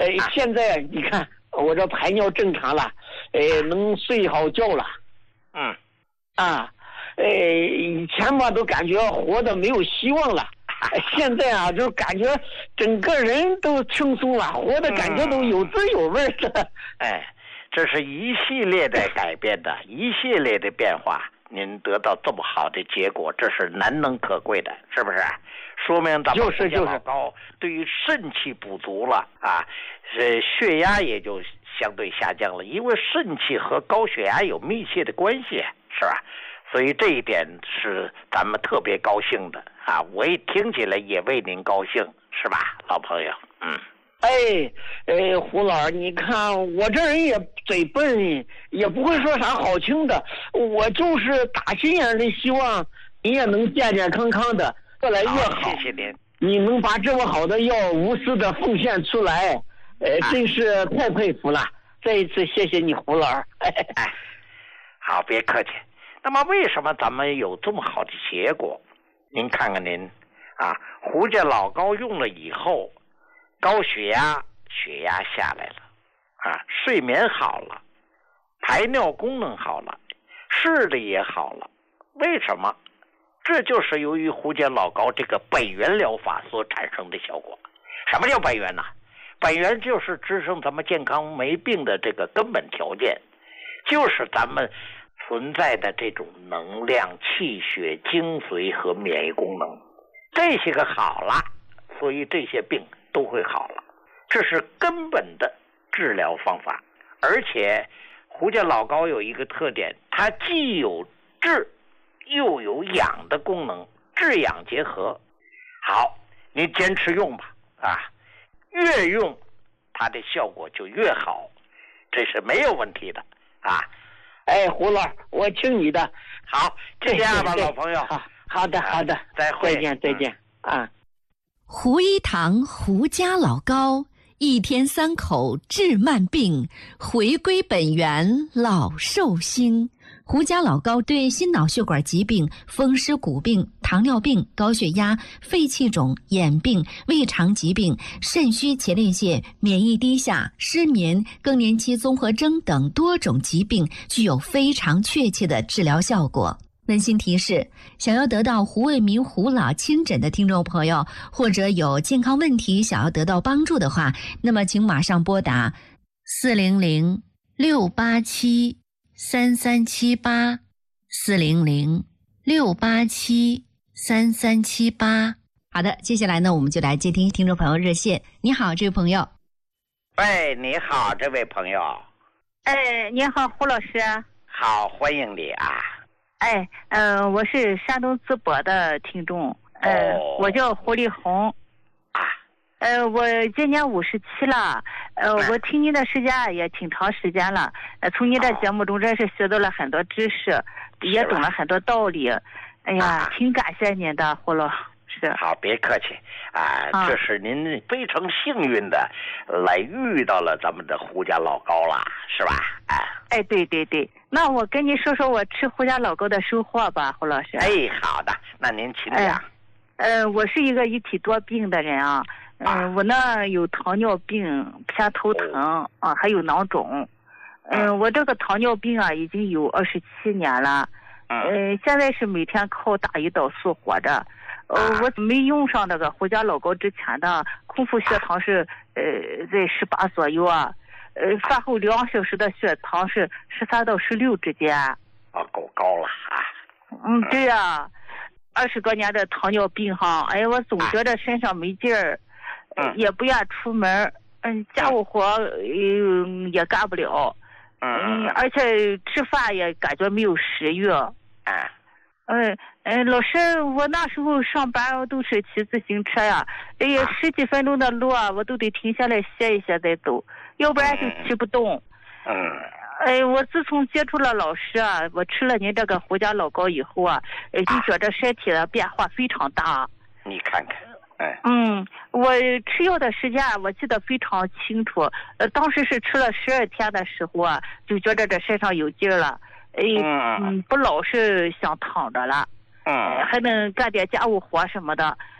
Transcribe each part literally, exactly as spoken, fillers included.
哎，现在你看我这排尿正常了，哎，能睡好觉了。 嗯， 啊，哎，以前吧都感觉活得没有希望了，现在啊就感觉整个人都轻松了，活的感觉都有滋有味的。 哎，这是一系列的改变的，一系列的变化，您得到这么好的结果，这是难能可贵的，是不是？说明咱们就是就是高，对于肾气补足了啊，是血压也就相对下降了，因为肾气和高血压有密切的关系，是吧？所以这一点是咱们特别高兴的啊！我一听起来也为您高兴，是吧，老朋友？嗯。 哎哎，胡老，你看我这人也嘴笨，也不会说啥好听的，我就是打心眼里希望你也能健健康康的，越来越好。 谢谢您， 你能把这么好的药无私的奉献出来，呃，真是太佩服了。再一次谢谢你，胡老。哎， 好，别客气。那么为什么咱们有这么好的结果？您看看您啊，胡家老膏用了以后，高血压血压下来了啊，睡眠好了，排尿功能好了，视力也好了。为什么？这就是由于胡家老膏这个本源疗法所产生的效果。什么叫本源呢？本源就是支撑咱们健康没病的这个根本条件，就是咱们存在的这种能量、气血、精髓和免疫功能，这些个好了，所以这些病都会好了。这是根本的治疗方法。而且胡家老膏有一个特点，它既有治又有养的功能，治养结合。好，你坚持用吧，啊，越用它的效果就越好，这是没有问题的啊。 哎，胡老，我听你的。 好，就这样吧，老朋友。 好，好的，好的， 再会， 再见，再见、嗯、啊。 胡一堂胡家老膏，一天三口治慢病，回归本源老寿星。胡家老膏对心脑血管疾病、风湿骨病、糖尿病、高血压、肺气肿、眼病、胃肠疾病、肾虚前列腺、免疫低下、失眠、更年期综合征等多种疾病具有非常确切的治疗效果。温馨提示：想要得到胡卫民胡老亲诊的听众朋友，或者有健康问题想要得到帮助的话，那么请马上拨打四零零六八七三三七八四零零六八七三三七八。好的，接下来呢，我们就来接听听众朋友热线。你好，这位朋友。 喂，你好，这位朋友。 哎，你好，胡老师。 好，欢迎你啊。 哎，嗯、呃，我是山东淄博的听众，呃， 哦、 我叫胡丽红， 啊， 呃，我今年五十七了，呃，我听您的时间也挺长时间了，呃，从您的节目中真是学到了很多知识，也懂了很多道理，哎呀， 啊、 挺感谢您的，胡老师。 好，别客气啊，啊这是您非常幸运的来遇到了咱们的胡家老膏了，是吧？哎， 哎，对对对。那我跟您说说我吃胡家老膏的收获吧，胡老师。 哎，好的，那您请讲。 呃，我是一个一体多病的人啊，嗯、呃啊，我呢有糖尿病、偏头疼、哦、啊，还有囊肿。嗯、呃，我这个糖尿病啊已经有二十七年了，嗯、呃，现在是每天靠打胰岛素活着。呃，啊、我没用上那个胡家老膏之前的空腹血糖是呃在十八左右啊。呃，饭后两小时的血糖是十三到十六之间。 啊，够高了啊！ 嗯，对呀、啊，二十多年的糖尿病哈，哎，我总觉得身上没劲儿， 嗯， 也不愿出门，嗯，家务活嗯也干不了，嗯，而且吃饭也感觉没有食欲。 啊， 嗯嗯，老师，我那时候上班我都是骑自行车呀，哎呀，十几分钟的路啊，我都得停下来歇一歇再走。要不然就骑不动。 嗯， 哎，我自从接触了老师啊，我吃了您这个胡家老膏以后啊，就觉得身体的变化非常大。 你看看，哎， 嗯，我吃药的时间我记得非常清楚。呃，当时是吃了十二天的时候啊，就觉得这身上有劲了，哎，嗯，不老是想躺着了， 嗯， 还能干点家务活什么的。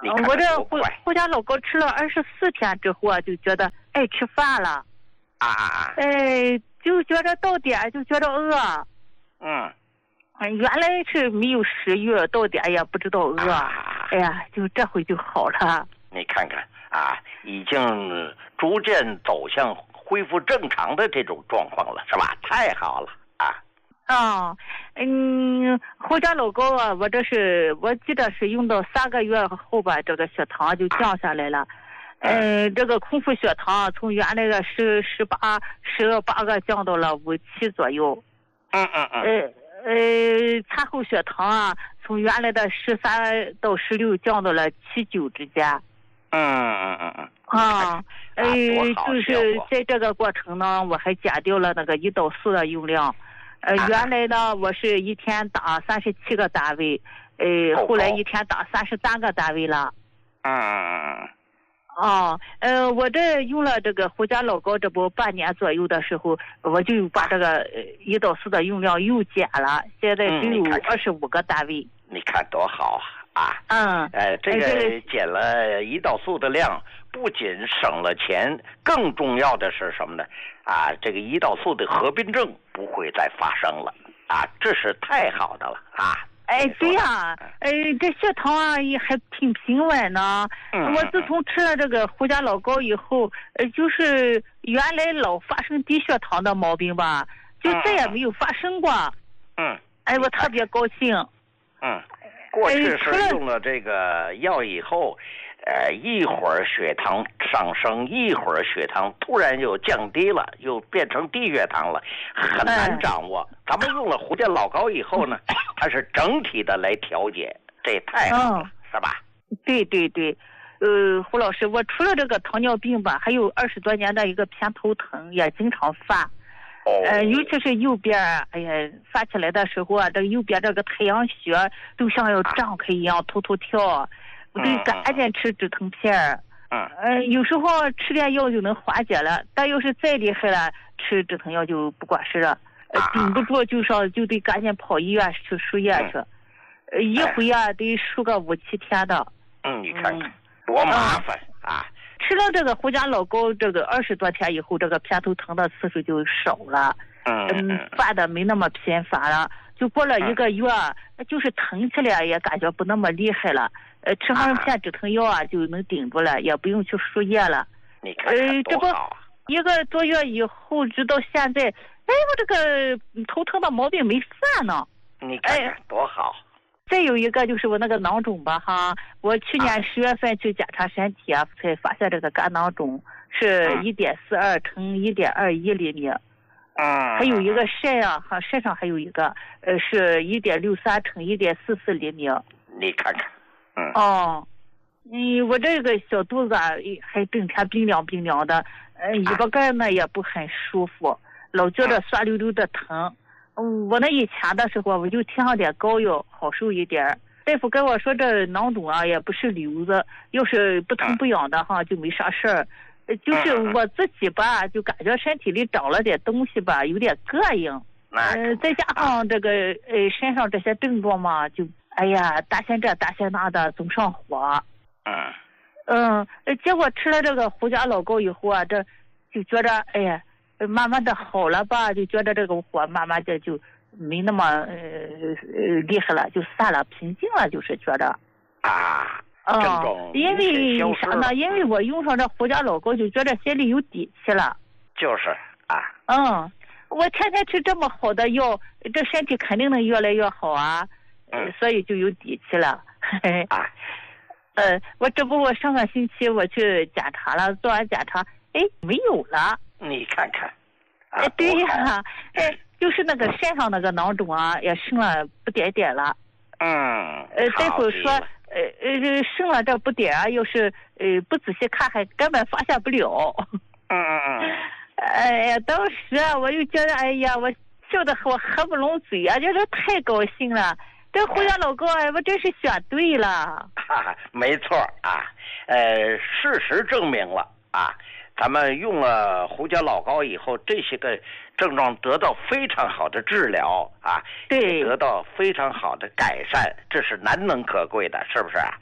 你看我这胡胡家老高吃了二十四天之后啊，就觉得爱吃饭了。 啊啊啊！ 哎，就觉得到点就觉得饿。 嗯。 原来是没有食欲，到点也不知道饿。 啊、 哎呀，就这回就好了。 你看看啊，已经逐渐走向恢复正常的这种状况了，是吧？太好了啊！ 啊，嗯，胡家老高啊，我这是我记得是用到三个月后吧，这个血糖就降下来了。嗯、呃，这个空腹血糖从原来的十十八十八个降到了五七左右。 嗯嗯嗯。 呃呃，餐后血糖啊，从原来的十三到十六降到了七九之间。 嗯嗯嗯嗯。 啊，呃，就是在这个过程呢，我还减掉了那个胰岛素的用量。呃，原来呢，我是一天打三十七个单位，呃，后来一天打三十三个单位了。 嗯嗯嗯。 哦，呃，我这用了这个胡家老高，这不半年左右的时候，我就把这个胰岛素的用量又减了，现在只有二十五个单位。 你看多好啊！啊， 嗯， 呃，这个减了胰岛素的量，不仅省了钱，更重要的是什么呢？啊，这个胰岛素的合并症不会再发生了啊，这是太好的了啊！ 哎，对呀、啊，哎，这血糖啊也还挺平稳呢。 嗯、 我自从吃了这个胡家老高以后，呃，就是原来老发生低血糖的毛病吧，就再也没有发生过。 嗯。 哎，我特别高兴。 嗯。过去是用了这个药以后，呃，一会儿血糖上升，一会儿血糖突然又降低了，又变成低血糖了，很难掌握。哎、咱们用了胡家老高以后呢，它是整体的来调节，这也太好了， 嗯、 是吧？ 对对对，呃，胡老师，我除了这个糖尿病吧，还有二十多年的一个偏头疼，也经常犯。 哦。 呃，尤其是右边，哎呀，发起来的时候啊，这个右边这个太阳穴都像要张开一样，突突跳。我得赶紧吃止疼片儿。 嗯。 呃，有时候吃点药就能缓解了，但要是再厉害了，吃止疼药就不管事了。呃，顶不住就上就得赶紧跑医院去输液去。嗯、呃，一回啊得输个五七天的。 嗯，你看看、嗯、多麻烦、嗯、啊！ 吃了这个胡家老高，这个二十多天以后，这个偏头疼的次数就少了。 嗯嗯，犯的没那么频繁了。就过了一个月，嗯、就是疼起来也感觉不那么厉害了。呃，吃上片止疼药啊，就能顶住了，也不用去输液了。 你看看多好啊！ 一个多月以后，直到现在，哎，我这个头疼的毛病没犯呢。 你看看多好！ 再有一个就是我那个囊肿吧，哈，我去年十月份去检查身体啊，才发现这个肝囊肿是一点四二乘一点二一厘米。 嗯。 还有一个肾啊，哈，肾上还有一个，呃，是一点六三乘一点四四厘米。 你看看。嗯。 哦，嗯，我这个小肚子啊，还整天冰凉冰凉的，呃，尾巴盖呢也不很舒服，老觉得酸溜溜的疼。嗯，我那以前的时候，我就贴上点膏药，好受一点。大夫跟我说，这囊肿啊也不是瘤子，要是不疼不痒的哈，就没啥事儿。就是我自己吧，就感觉身体里长了点东西吧，有点膈应。呃，再加上这个呃身上这些症状嘛，就哎呀担心这担心那的，总上火。 嗯。 嗯，结果吃了这个胡家老高以后啊，这就觉着哎呀。慢慢的好了吧，就觉得这个火慢慢的就没那么呃呃厉害了，就散了，平静了，就是觉着啊， 嗯，因为啥呢？因为我用上这胡家老高，就觉得心里有底气了。 就是啊。 嗯，我天天吃这么好的药，这身体肯定能越来越好啊。 嗯。 所以就有底气了。 啊。 呃，我这不我上个星期我去检查了，做完检查，哎，没有了。 你看看， 哎、啊，对呀，哎，就是那个肾上那个囊肿啊，也剩了不点点了。 嗯。 呃，大夫说，呃呃，剩了这不点啊，要是呃不仔细看，还根本发现不了。 嗯嗯嗯。 哎呀，当时啊，我就觉得，哎呀，我笑得我合不拢嘴啊，就是太高兴了。这胡家老高，哎，我真是选对了。 哈哈，没错啊，呃，事实证明了啊。咱们用了胡家老高以后，这些个症状得到非常好的治疗啊， 对， 得到非常好的改善，这是难能可贵的，是不是啊？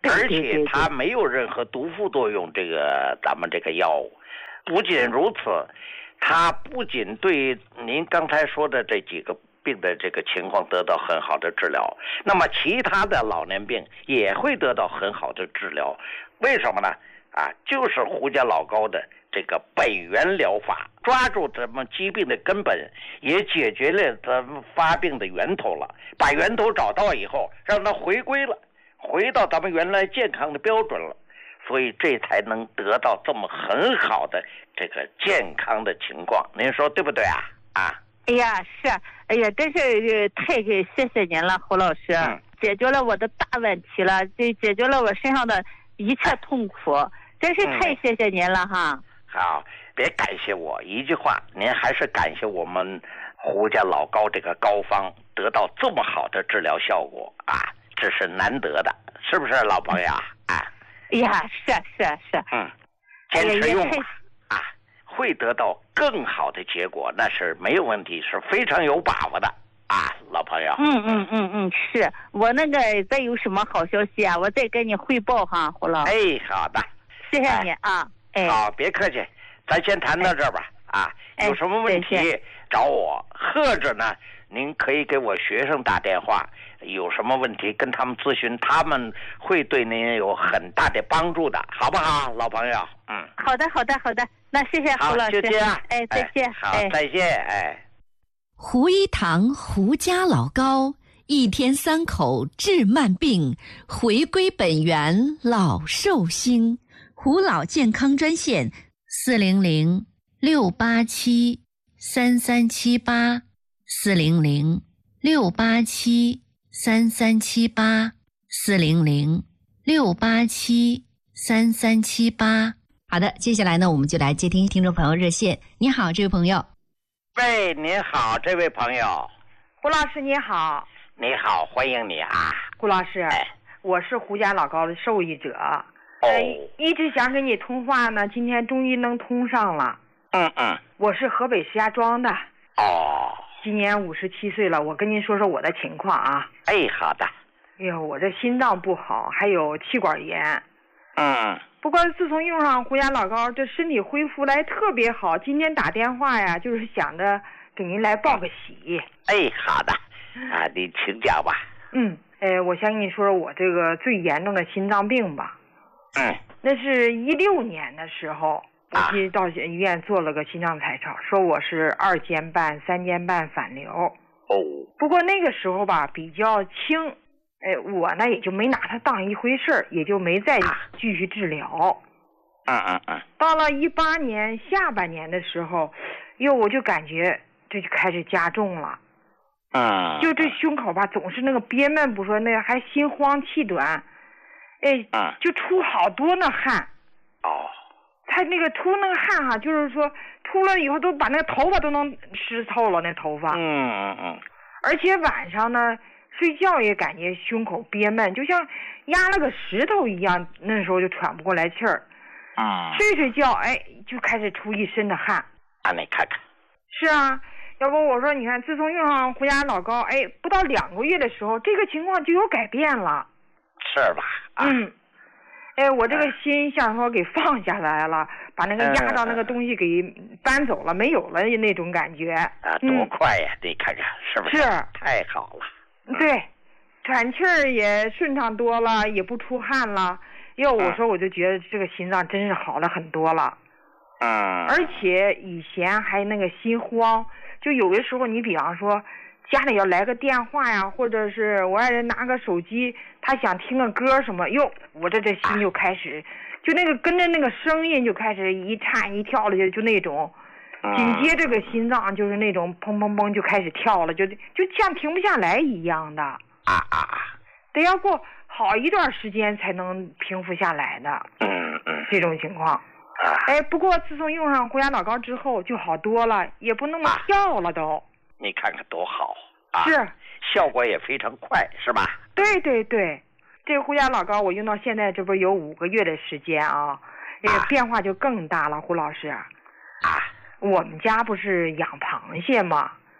而且它没有任何毒副作用。这个咱们这个药物，不仅如此，它不仅对您刚才说的这几个病的这个情况得到很好的治疗，那么其他的老年病也会得到很好的治疗。为什么呢？啊，就是胡家老高的这个本源疗法，抓住咱们疾病的根本，也解决了咱们发病的源头了。把源头找到以后，让它回归了，回到咱们原来健康的标准了，所以这才能得到这么很好的这个健康的情况。您说对不对啊？啊？ 哎呀，是，哎呀，真是太谢谢您了，胡老师，嗯、解决了我的大问题了，就解决了我身上的一切痛苦，哎、真是太谢谢您了哈。 嗯、好，别感谢我，一句话，您还是感谢我们胡家老高这个膏方得到这么好的治疗效果啊，这是难得的，是不是老朋友啊？ 哎呀，是是是， 嗯，坚持用吧。会得到更好的结果，那是没有问题，是非常有把握的啊，老朋友。 嗯嗯嗯嗯，是我那个再有什么好消息啊，我再跟你汇报哈，胡老。 哎，好的， 谢谢你啊。哎， 好，别客气，咱先谈到这儿吧。哎、啊，有什么问题找我，或者呢，您可以给我学生打电话，有什么问题跟他们咨询，他们会对您有很大的帮助的，好不好，老朋友？嗯， 好的，好的，好的。那谢谢胡老师， 就这样， 哎，再见， 好，再见，哎。 胡一堂胡家老高，一天三口治慢病，回归本源老寿星。胡老健康专线：四零零六八七三三七八，四零零六八七三三七八，四零零六八七三三七八。好的，接下来呢，我们就来接听听众朋友热线。你好，这位朋友。 喂，您好，这位朋友。 胡老师你好。 你好，欢迎你啊。 胡老师， 哎， 我是胡家老高的受益者。 哦、 呃。一直想跟你通话呢，今天终于能通上了。 嗯嗯。 我是河北石家庄的。 哦。 今年五十七岁了，我跟您说说我的情况啊。 哎，好的。 哎呦，我这心脏不好，还有气管炎。 嗯。 不过自从用上胡家老高，这身体恢复来特别好。今天打电话呀，就是想着给您来报个喜。 哎，好的，啊，你请讲吧。 嗯，呃，我先跟你说说我这个最严重的心脏病吧。 嗯。 那是一六年的时候，我去到医院做了个心脏彩超，说我是二尖瓣、三尖瓣反流。 哦。 不过那个时候吧，比较轻。哎，我呢也就没拿它当一回事儿，也就没再继续治疗。 嗯嗯嗯。 到了一八年下半年的时候，哟，我就感觉这就开始加重了。 嗯。 就这胸口吧，总是那个憋闷不说，那个还心慌气短，哎， 嗯， 就出好多那汗。 哦。 他那个出那个汗哈，就是说出了以后都把那个头发都能湿透了，那头发。 嗯嗯嗯。 而且晚上呢。睡觉也感觉胸口憋闷，就像压了个石头一样，那时候就喘不过来气儿。 啊、嗯。 睡睡觉，哎，就开始出一身的汗。 啊，你看看。 是啊，要不我说，你看，自从用上胡家老高，哎，不到两个月的时候，这个情况就有改变了。 是吧？ 啊、嗯。哎，我这个心像说给放下来了，把那个压到那个东西给搬走了，嗯、没有了那种感觉。 啊，多快呀！嗯、你看看，是不是？ 是。 太好了。 对，喘气儿也顺畅多了，也不出汗了。哟，我说我就觉得这个心脏真是好了很多了。 嗯。 而且以前还那个心慌，就有的时候你比方说家里要来个电话呀，或者是我爱人拿个手机，他想听个歌什么，哟，我这这心就开始，就那个跟着那个声音就开始一颤一跳的，就就那种。紧接这个心脏就是那种砰砰砰就开始跳了，就就像停不下来一样的。 啊啊！ 得要过好一段时间才能平复下来的。 嗯嗯。 这种情况。 啊。 哎，不过自从用上胡家老高之后就好多了，也不那么跳了都。 啊、你看看多好啊！ 是。 效果也非常快，是吧？ 对对对，这个胡家老高我用到现在这不有五个月的时间啊，这个变化就更大了，胡老师。 啊。 我们家不是养螃蟹吗？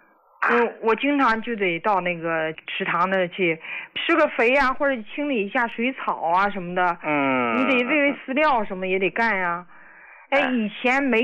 嗯，我经常就得到那个食堂的去施个肥呀、啊，或者清理一下水草啊什么的。 嗯， 你得喂喂饲料什么也得干呀、啊。哎，以前没